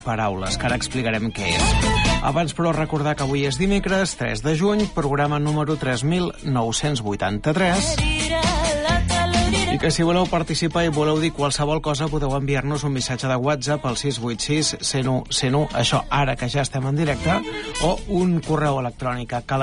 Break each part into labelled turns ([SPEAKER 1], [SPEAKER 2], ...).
[SPEAKER 1] paraules, que ara explicarem què és. Abans, però, recordar que avui és dimecres, 3 de juny, programa número 3983, i que si voleu participar i voleu dir qualsevol cosa podeu enviar-nos un missatge de WhatsApp al 686 101 101, això ara que ja estem en directe, o un correu electrònic a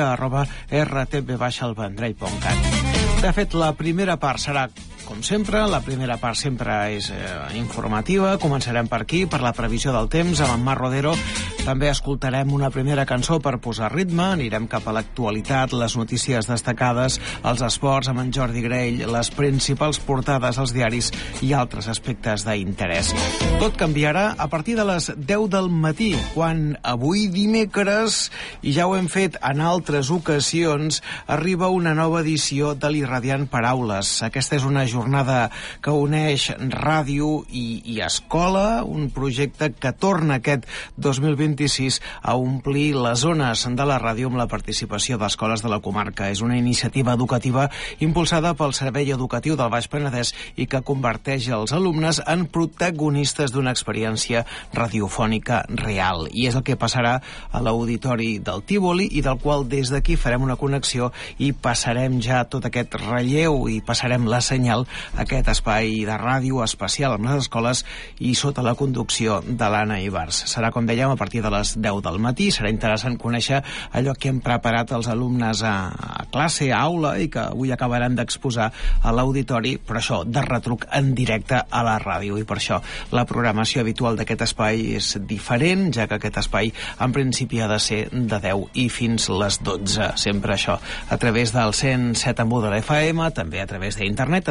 [SPEAKER 1] calaixera@rtb-alvendrell.cat. De fet, la primera part serà, com sempre, la primera part sempre és informativa. Començarem per aquí, per la previsió del temps, amb en Marc Rodero. També escoltarem una primera cançó per posar ritme. Anirem cap a l'actualitat, les notícies destacades, els esports amb en Jordi Grell, les principals portades als diaris i altres aspectes d'interès. Tot canviarà a partir de les 10 del matí, quan avui dimecres, i ja ho hem fet en altres ocasions, arriba una nova edició de l'Irradiant Paraules. Aquesta és una jornada que uneix ràdio i escola, un projecte que torna aquest 2026 a omplir les zones de la ràdio amb la participació d'escoles de la comarca. És una iniciativa educativa impulsada pel Servei Educatiu del Baix Penedès i que converteix els alumnes en protagonistes d'una experiència radiofònica real. I és el que passarà a l'auditori del Tívoli i del qual des d'aquí farem una connexió i passarem ja tot aquest relleu i passarem la senyal a aquest espai de ràdio especial amb les escoles i sota la conducció de l'Anna Ibars. Serà, com dèiem, a partir de les 10 del matí. Serà interessant conèixer allò que hem preparat els alumnes a classe, a aula, i que avui acabaran d'exposar a l'auditori, però això, de retruc en directe a la ràdio. I per això la programació habitual d'aquest espai és diferent, ja que aquest espai en principi ha de ser de 10 i fins les 12. Sempre això a través del 107.1 de l'FM, també a través d'internet, a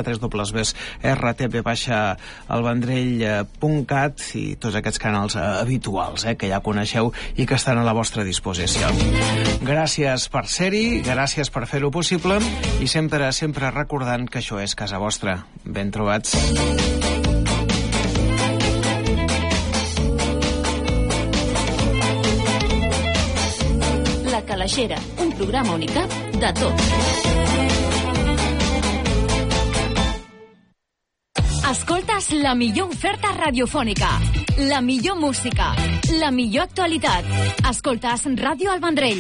[SPEAKER 1] www.rtb-alvendrell.cat i tots aquests canals habituals que ja coneixeu i que estan a la vostra disposició. Gràcies per ser-hi, gràcies per fer-ho possible i sempre recordant que això és casa vostra. Ben trobats.
[SPEAKER 2] La Calaixera, un programa Unicap de tot. Escoltes la millor oferta radiofònica, la millor música, la millor actualitat. Escoltes Ràdio Alt Vendrell.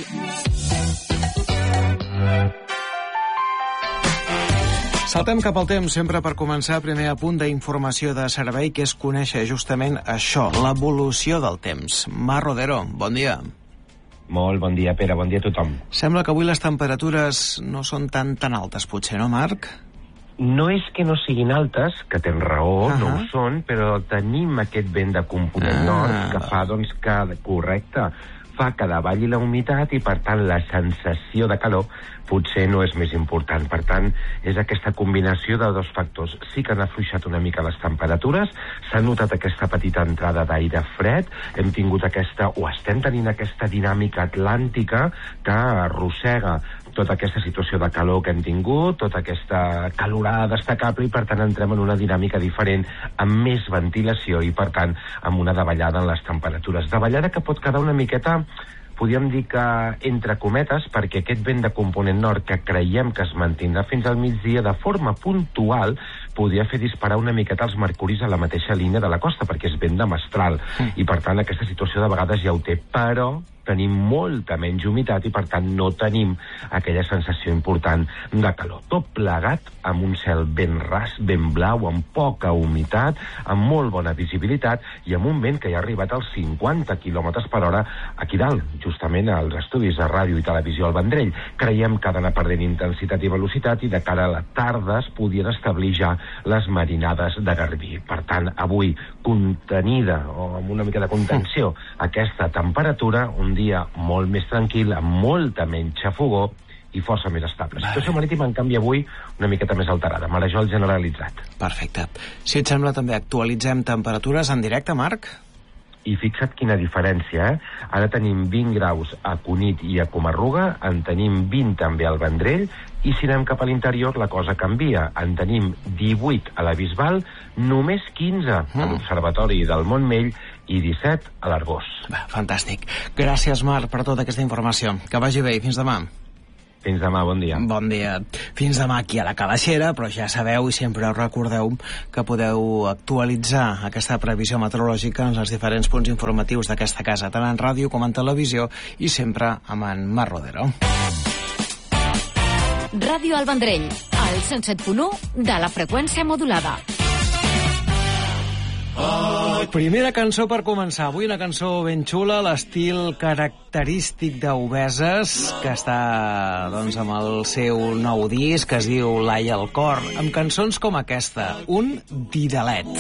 [SPEAKER 1] Saltem cap al temps, sempre per començar, primer a punt d'informació de servei, que és conèixer justament això, l'evolució del temps. Marc Rodero, bon dia.
[SPEAKER 3] Molt bon dia, Pere, bon dia a tothom.
[SPEAKER 1] Sembla que avui les temperatures no són tan altes, potser, no, Marc?
[SPEAKER 3] No és que no siguin altes, que tens raó, no ho són, però tenim aquest vent de component nord que fa, doncs, que, correcte, fa que davalli la humitat i, per tant, la sensació de calor potser no és més important. Per tant, és aquesta combinació de dos factors. Sí que han afluixat una mica les temperatures, s'ha notat aquesta petita entrada d'aire fred, hem tingut aquesta, o estem tenint aquesta dinàmica atlàntica que arrossega tota aquesta situació de calor que hem tingut, tota aquesta calorada destacable, i per tant entrem en una dinàmica diferent, amb més ventilació i per tant amb una davallada en les temperatures. Davallada que pot quedar una miqueta, podríem dir que entre cometes, perquè aquest vent de component nord que creiem que es mantindrà fins al migdia de forma puntual podria fer disparar una miqueta els mercuris a la mateixa línia de la costa, perquè és vent de mestral i per tant aquesta situació de vegades ja ho té, però tenim molta menys humitat i per tant no tenim aquella sensació important de calor. Tot plegat amb un cel ben ras, ben blau, amb poca humitat, amb molt bona visibilitat i amb un vent que ja ha arribat als 50 km per hora aquí dalt, justament als estudis de ràdio i televisió al Vendrell. Creiem que ha d'anar perdent intensitat i velocitat i de cara a la tarda es podien establir ja les marinades de Garbí. Per tant, avui contenida o amb una mica de contenció aquesta temperatura, un dia molt més tranquil, amb molta menys xafogor i força més estable. La situació marítima, en canvi, avui una miqueta més alterada, marejol generalitzat.
[SPEAKER 1] Perfecte. Si et sembla, també actualitzem temperatures en directe, Marc?
[SPEAKER 3] I fixa't quina diferència, eh? Ara tenim 20 graus a Cunit i a Comarruga, en tenim 20 també al Vendrell, i si anem cap a l'interior la cosa canvia. En tenim 18 a la Bisbal, només 15 a l'Observatori del Montmell i 17 a l'Arboç.
[SPEAKER 1] Fantàstic. Gràcies, Marc, per tota aquesta informació. Que vagi bé i fins demà.
[SPEAKER 3] Fins demà, bon dia.
[SPEAKER 1] Bon dia. Fins demà aquí a la Calaixera, però ja sabeu i sempre recordeu que podeu actualitzar aquesta previsió meteorològica en els diferents punts informatius d'aquesta casa, tant en ràdio com en televisió, i sempre amb en Marc Rodero.
[SPEAKER 2] Ràdio Alt Vendrell, al 107.1 de la freqüència modulada.
[SPEAKER 1] Primera cançó per començar. Avui una cançó ben xula, l'estil característic d'Obeses, que està doncs, amb el seu nou disc, que es diu L'ai al cor, amb cançons com aquesta, un didalet.